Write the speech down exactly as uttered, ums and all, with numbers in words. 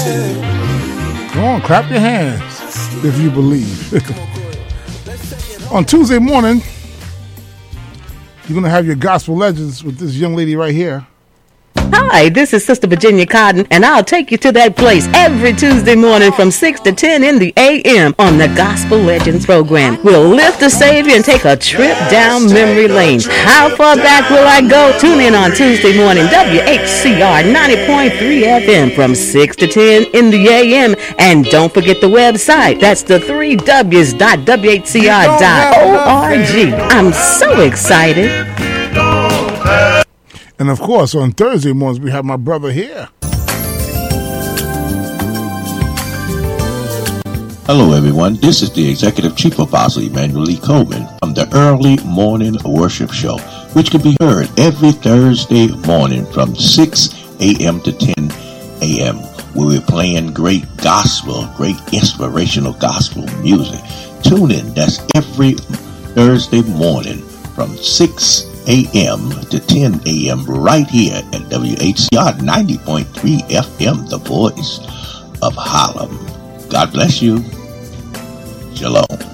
Come on, clap your hands if you believe. On Tuesday morning, you're going to have your gospel legends with this young lady right here. Hi, this is Sister Virginia Cotton, and I'll take you to that place every Tuesday morning from six to ten in the a m on the Gospel Legends program. We'll lift the Savior and take a trip down memory lane. How far back will I go? Tune in on Tuesday morning, W H C R ninety point three F M from six to ten in the a m. And don't forget the website. That's the three W's dot W H C R dot org. I'm so excited. And of course, on Thursday mornings, we have my brother here. Hello, everyone. This is the Executive Chief Apostle, Emmanuel Lee Coleman, from the Early Morning Worship Show, which can be heard every Thursday morning from six a m to ten a m, where we're playing great gospel, great inspirational gospel music. Tune in. That's every Thursday morning from six a m to ten a m right here at W H C R ninety point three F M, the voice of Harlem. God bless you. Shalom.